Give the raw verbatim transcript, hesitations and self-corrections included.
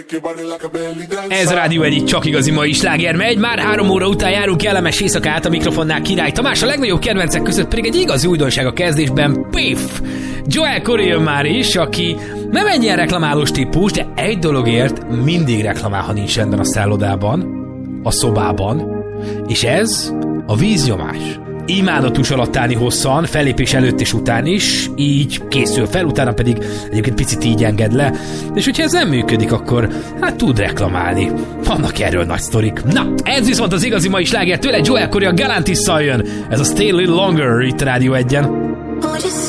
Ez Rádió egy csak igazi mai sláger megy, már három óra után járunk kellemes éjszakát, a mikrofonnál Király Tamás, a legnagyobb kedvencek között pedig egy igazi újdonság a kezdésben, Piff! Joel Corry jön már is, aki nem egy ilyen reklamálós típus, de egy dologért mindig reklamál, ha nincs rendben a szállodában, a szobában, és ez a víznyomás. Imádatos alatt állni hosszan, fellépés előtt és után is, így készül fel, utána pedig egyébként picit így enged le, és hogyha ez nem működik, akkor hát tud reklamálni. Vannak erről nagy sztorik. Na, ez viszont az igazi mai sláger tőle, Joel Corry a Galantisszal jön. Ez a Stay a Little Longer itt Rádió egyen.